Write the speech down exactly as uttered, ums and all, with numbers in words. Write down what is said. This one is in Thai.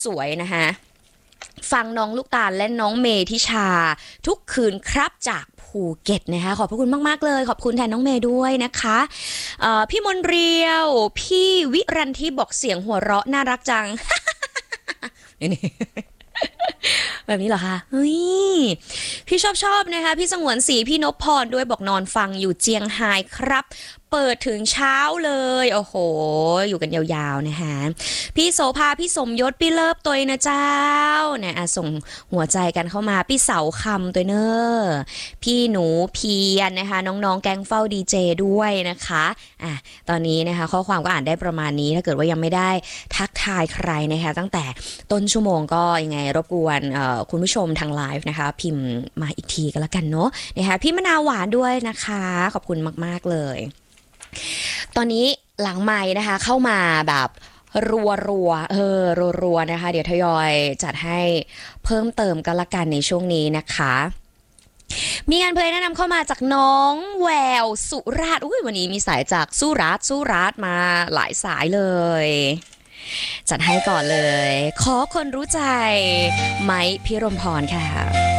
สวยนะคะฟังน้องลูกตาลและน้องเมทิชาทุกคืนครับจากภูเก็ตนะคะขอบพระคุณมากๆเลยขอบคุณแทนน้องเมย์ด้วยนะคะพี่มนเรียวพี่วิรันทีบอกเสียงหัวเราะน่ารักจัง นี่แบบนี้เหรอคะเฮ้ยพี่ชอบชอบนะคะพี่สงวนศรีพี่นพพรด้วยบอกนอนฟังอยู่เจียงไฮ้ครับเปิดถึงเช้าเลยโอ้โหอยู่กันยาวๆนะคะพี่โสภาพี่สมยศพี่เลิฟตัวนะเจ้าเนี่ยส่งหัวใจกันเข้ามาพี่เสาคำตัวเนอพี่หนูเพียนนะคะน้องๆแก๊งเฝ้าดีเจด้วยนะคะอ่ะตอนนี้นะคะข้อความก็อ่านได้ประมาณนี้ถ้าเกิดว่ายังไม่ได้ทักทายใครนะคะตั้งแต่ต้นชั่วโมงก็ยังไงรบกวนคุณผู้ชมทางไลฟ์นะคะพิมพ์มาอีกทีก็แล้วกันเนาะนะคะพี่มะนาวหวานด้วยนะคะขอบคุณมากๆเลยตอนนี้หลังไมค์นะคะเข้ามาแบบรัวรัวเออรัวรัวนะคะเดี๋ยวทยอยจัดให้เพิ่มเติมกันละกันในช่วงนี้นะคะมีงานเพลงแนะนำเข้ามาจากน้องแววสุราษฎร์อุ้ยวันนี้มีสายจากสุราษฎร์สุราษฎร์มาหลายสายเลยจัดให้ก่อนเลยขอคนรู้ใจไม้พิรมพรค่ะ